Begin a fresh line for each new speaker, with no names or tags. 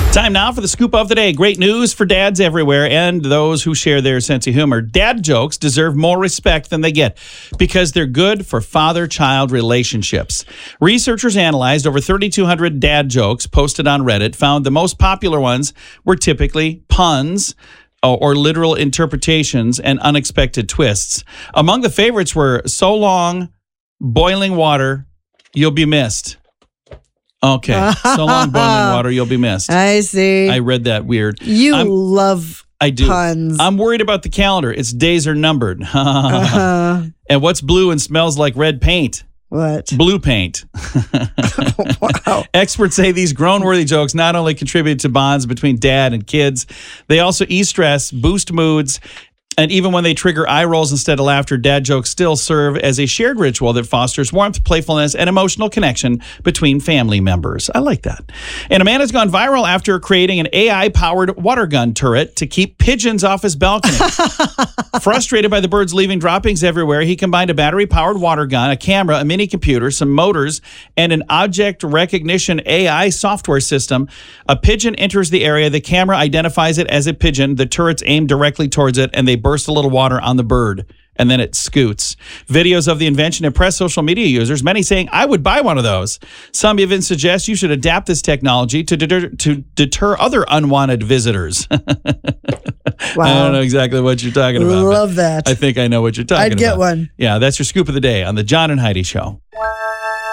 Time now for the scoop of the day. Great news for dads everywhere and those who share their sense of humor. Dad jokes deserve more respect than they get because they're good for father-child relationships. Researchers analyzed over 3,200 dad jokes posted on Reddit, found the most popular ones were typically puns or literal interpretations and unexpected twists. Among the favorites were "so long, boiling water, you'll be missed." Okay. So long, boiling water, you'll be missed.
I see.
I read that weird.
You love
I do.
puns.
I'm worried about the calendar. Its days are numbered. And what's blue and smells like red paint?
What?
Blue paint.
Wow.
Experts say these grown-worthy jokes not only contribute to bonds between dad and kids, they also ease stress, boost moods, and even when they trigger eye rolls instead of laughter, dad jokes still serve as a shared ritual that fosters warmth, playfulness, and emotional connection between family members. I like that. And a man has gone viral after creating an AI-powered water gun turret to keep pigeons off his balcony. Frustrated by the birds leaving droppings everywhere, he combined a battery-powered water gun, a camera, a mini computer, some motors, and an object recognition AI software system. A pigeon enters the area. The camera identifies it as a pigeon. The turret's aimed directly towards it, and they burst a little water on the bird, and then it scoots. Videos of the invention impress social media users, many saying, "I would buy one of those." Some even suggest you should adapt this technology to deter other unwanted visitors.
Wow.
I don't know exactly what you're talking about.
Love that.
I think I know what you're talking about.
I'd get one.
Yeah, that's your scoop of the day on the John and Heidi Show.